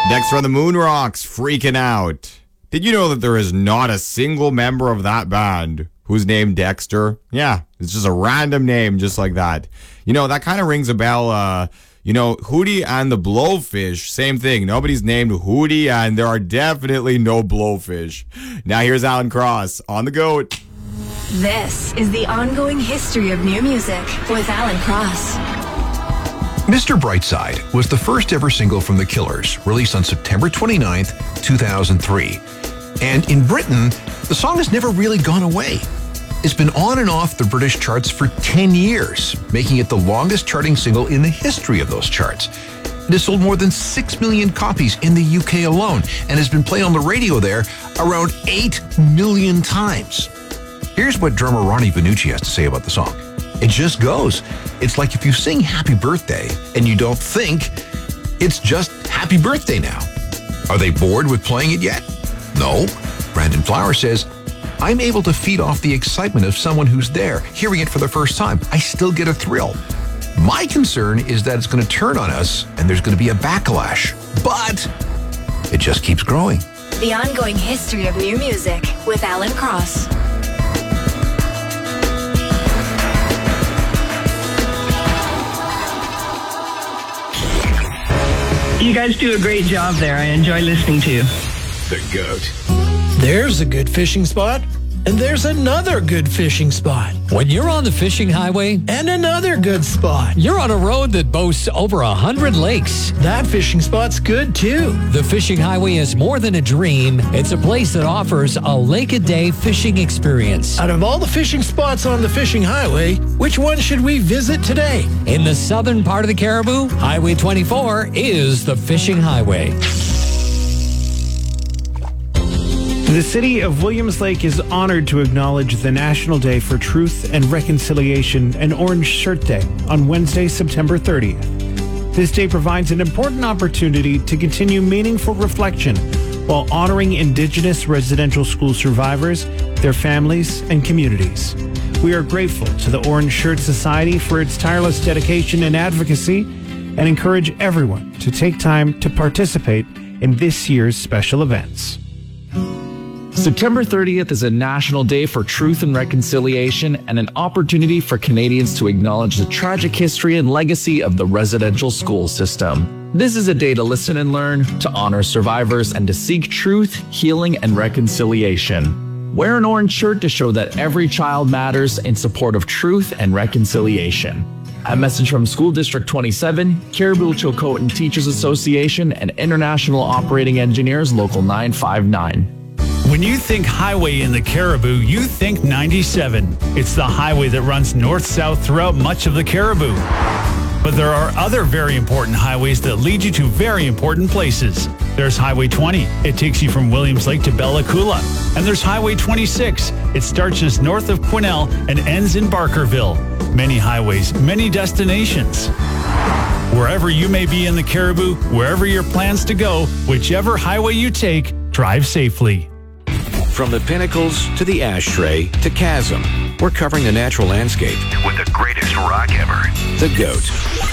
Next from the Moon Rocks, Freaking Out. Did you know that there is not a single member of that band who's named Dexter? Yeah, it's just a random name just like that. You know, that kind of rings a bell. Hootie and the Blowfish, same thing. Nobody's named Hootie, and there are definitely no Blowfish. Now here's Alan Cross on The GOAT. This is the ongoing history of new music with Alan Cross. Mr. Brightside was the first ever single from The Killers, released on September 29th, 2003. And in Britain, the song has never really gone away. It's been on and off the British charts for 10 years, making it the longest charting single in the history of those charts. It has sold more than 6 million copies in the UK alone and has been played on the radio there around 8 million times. Here's what drummer Ronnie Vannucci has to say about the song. It just goes. It's like if you sing Happy Birthday and you don't think, it's just Happy Birthday now. Are they bored with playing it yet? No. Brandon Flower says, I'm able to feed off the excitement of someone who's there, hearing it for the first time. I still get a thrill. My concern is that it's going to turn on us and there's going to be a backlash. But it just keeps growing. The ongoing history of new music with Alan Cross. You guys do a great job there. I enjoy listening to you. The GOAT. There's a good fishing spot, and there's another good fishing spot. When you're on the fishing highway, And another good spot. you're on a road that boasts over 100 lakes. That fishing spot's good too. The fishing highway is more than a dream. It's a place that offers a lake-a-day fishing experience. Out of all the fishing spots on the fishing highway, which one should we visit today? In the southern part of the Caribou, Highway 24 is the fishing highway. The city of Williams Lake is honored to acknowledge the National Day for Truth and Reconciliation and Orange Shirt Day on Wednesday, September 30th. This day provides an important opportunity to continue meaningful reflection while honoring Indigenous residential school survivors, their families, and communities. We are grateful to the Orange Shirt Society for its tireless dedication and advocacy and encourage everyone to take time to participate in this year's special events. September 30th is a National Day for Truth and Reconciliation and an opportunity for Canadians to acknowledge the tragic history and legacy of the residential school system. This is a day to listen and learn, to honor survivors, and to seek truth, healing, and reconciliation. Wear an orange shirt to show that every child matters in support of truth and reconciliation. A message from School District 27, Caribou-Chilcotin Teachers Association, and International Operating Engineers Local 959. When you think highway in the Caribou, you think 97. It's the highway that runs north-south throughout much of the Caribou. But there are other very important highways that lead you to very important places. There's Highway 20. It takes you from Williams Lake to Bella Coola. And there's Highway 26. It starts just north of Quesnel and ends in Barkerville. Many highways, many destinations. Wherever you may be in the Caribou, wherever your plans to go, whichever highway you take, drive safely. From the pinnacles to the ashtray to chasm, we're covering the natural landscape with the greatest rock ever. The GOAT.